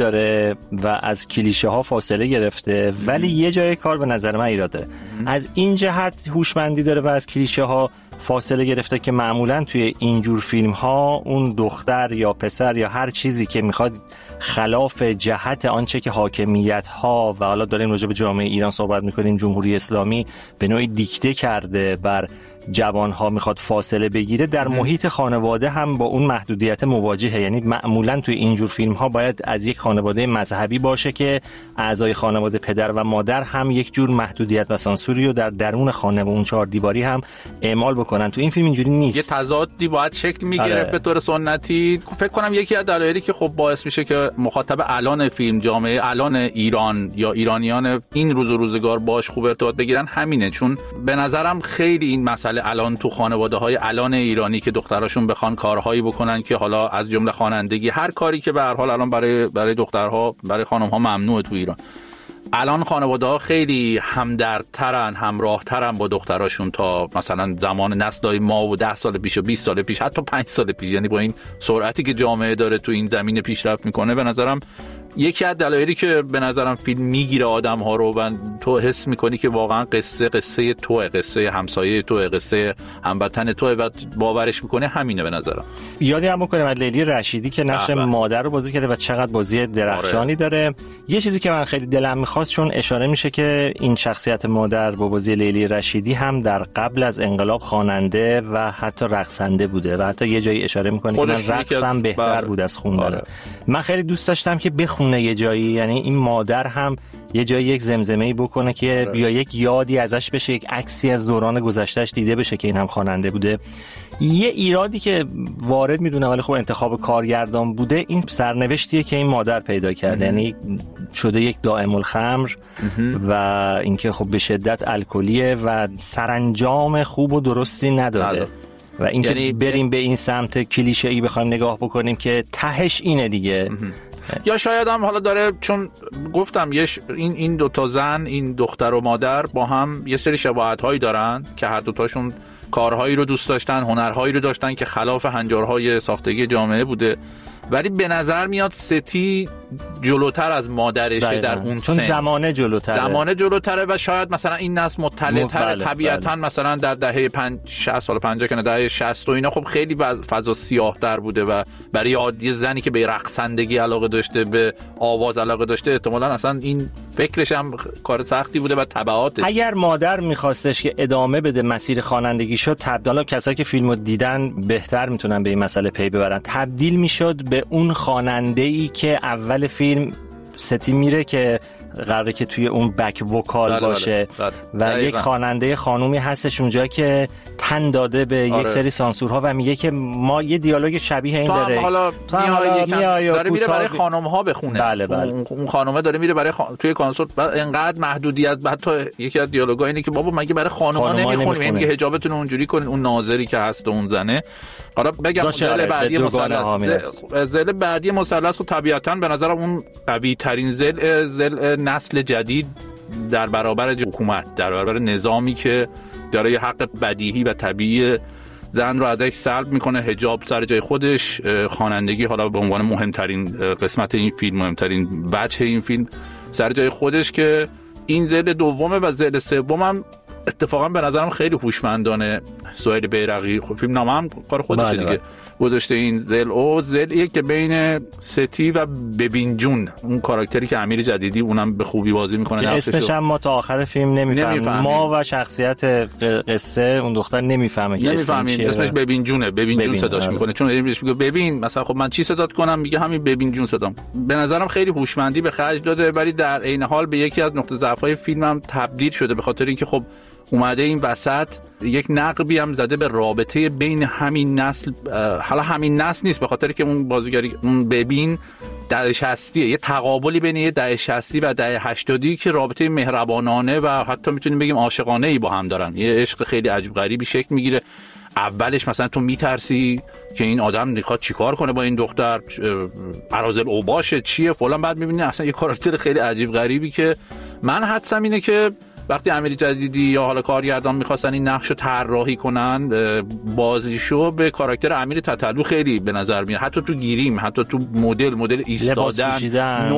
داره و از کلیشه ها فاصله گرفته، ولی یه جای کار به نظر من ایراد داره. از این جهت هوشمندی داره و از کلیشه ها فاصله گرفته که معمولاً توی اینجور فیلم ها اون دختر یا پسر یا هر چیزی که میخواد خلاف جهت آنچه که حاکمیت ها و حالا داریم راجع به جامعه ایران صحبت میکنیم، جمهوری اسلامی به نوعی دیکته کرده بر جوان ها میخواد فاصله بگیره، در محیط خانواده هم با اون محدودیت مواجهه. یعنی معمولاً توی اینجور فیلم ها باید از یک خانواده مذهبی باشه که اعضای خانواده پدر و مادر هم یک جور محدودیت و سانسوری رو در درون خانه و اون چهار دیواری هم اعمال بکنن. تو این فیلم اینجوری نیست. یه تضادی باید شکل میگرفت به طور سنتی. فکر کنم یکی از دلایلی که خب باعث میشه که مخاطب الان فیلم، جامعه الان ایران یا ایرانیان این روز و روزگار باش خوب ارتباط بگیرن همینه، چون به نظرم خیلی این مسئله الان تو خانواده‌های الان ایرانی که دختراشون بخوان کارهایی بکنن که حالا از جمله خوانندگی، هر کاری که به هر حال الان برای دخترها، برای خانم‌ها ممنوعه تو ایران، الان خانواده‌ها خیلی همدردترن، همراهترن با دختراشون تا مثلا زمان نسل‌های ما و 10 سال پیش و 20 سال پیش، حتی 5 سال پیش. یعنی با این سرعتی که جامعه داره تو این زمینه پیشرفت میکنه، به نظرم یکی از دلایلی که به نظرم فیلم میگیره آدم‌ها رو و تو حس میکنی که واقعا قصه توئه، قصه همسایه توئه، قصه هموطن توئه و باورش میکنه، همینه به نظرم. یادی هم بکنم از لیلی رشیدی که نقش مادر رو بازی کرده و چقدر بازی درخشانی داره. یه چیزی که من خیلی دلم میخواست، چون اشاره میشه که این شخصیت مادر با بازی لیلی رشیدی هم در قبل از انقلاب خواننده و حتی رقصنده بوده و حتی یه جایی اشاره میکنه که من رقصم بهتر بود از خوندن. من خیلی دوست داشتم که بخونه یه جایی، یعنی این مادر هم یه جایی یک زمزمه‌ای بکنه که یا یک یادی ازش بشه، یک عکسی از دوران گذشتهش دیده بشه که این هم خواننده بوده. یه ایرادی که وارد میدونم ولی خب انتخاب کارگردان بوده، این سرنوشتیه که این مادر پیدا کرده. یعنی شده یک دائم الخمر و اینکه خب به شدت الکلیه و سرانجام خوب و درستی نداره. و اینکه یعنی بریم به این سمت کلیشه‌ای بخوایم نگاه بکنیم که تهش اینه دیگه. یا شاید هم حالا داره، چون گفتم این دوتا زن، این دختر و مادر با هم یه سری شباهت‌هایی دارن که هر دوتاشون کارهایی رو دوست داشتن، هنرهایی رو داشتن که خلاف هنجارهای ساختگی جامعه بوده، ولی به نظر میاد ستی جلوتر از مادرشه در اون چون زمانه جلوتره و شاید مثلا این نسل مطلع‌تره طبیعتاً. مثلا در دهه 60 سال 50 که نه دهه 60 و اینا خب خیلی فضا سیاه‌تر بوده و برای عادی زنی که به رقصندگی علاقه داشته، به آواز علاقه داشته، احتمالاً اصلا این فکرش هم کار سختی بوده و تبعاتش. اگر مادر می‌خواستش که ادامه بده مسیر خوانندگیشو، تبدیل کسایی که فیلمو دیدن بهتر میتونن به این مسئله پی ببرن، تبدیل میشد به اون خواننده‌ای که اول فیلم ستی میره که قراره که توی اون بک وکال باشه و یک خواننده خانومی هستش اونجا که تن داده به یک سری سانسورها و میگه که ما یه دیالوگ شبیه این داره. تو هم حالا داره میره برای خانم‌ها بخونه. بله. اون خانمه داره میره برای توی کنسرت، انقدر محدودیت. حتی یکی از دیالوگا اینه که بابا مگه برای خانم‌ها نمیخونیم؟ این میگه حجابتون رو اونجوری کنین، اون ناظری که هست و اون زنه. حالا بگم زل بعدی مثلث خب طبیعتاً به نظرم اون قوی ترین زل نسل جدید در برابر حکومت، در برابر نظامی که داره یه حق بدیهی و طبیعی زن رو ازش سلب میکنه. حجاب سر جای خودش، خوانندگی حالا به عنوان مهمترین قسمت این فیلم، مهمترین بچه این فیلم سر جای خودش، که این زل دومه. و زل سومم اتفاقا به نظرم خیلی هوشمندانه سهیل بیرقی فیلم نامه هم کار خودشه دیگه گذاشته. این زل که بین ستی و ببین جون، اون کاراکتری که امیر جدیدی اونم به خوبی بازی میکنه، اسمش هم ما تا آخر فیلم نمیفهمیم. ما و شخصیت قصه اون دختر نمیفهمه که اسمش ببین جونه، ببین جون صداش میکنه، چون بهش میگه ببین مثلا خب من چی صدات کنم، میگه همین ببین جون صدام. به نظرم خیلی هوشمندی به خرج داده، ولی در عین حال به یکی از نقطه ضعف‌های فیلمم تبدیل شده، به خاطر اینکه خب اومده این وسط یک نقبی هم زده به رابطه بین همین نسل. حالا همین نسل نیست، به خاطر که اون بازیگری اون ببین دهه 60 یه تقابلی بین یه دهه 60 و دهه 80 که رابطه مهربانانه و حتی میتونیم بگیم عاشقانه ای با هم دارن. یه عشق خیلی عجیب غریبی شکل میگیره. اولش مثلا تو میترسی که این آدم میخواد چیکار کنه با این دختر، اراذل اوباشه چیه فلان، بعد میبینی اصلا یه کاراکتر خیلی عجیب غریبی که من حدسم اینه که وقتی امیر جدیدی یا حالا کارگردان میخواستن این نقشو طراحی کنن، بازیشو به کاراکتر امیر تتلو خیلی به نظر میاد، حتی تو گیریم، حتی تو مدل ایستادن،